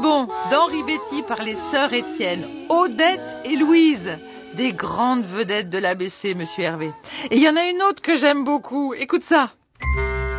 Gibbon d'Henri Betty par les sœurs Étienne, Odette et Louise, des grandes vedettes de l'ABC, monsieur Hervé. Et il y en a une autre que j'aime beaucoup, écoute ça.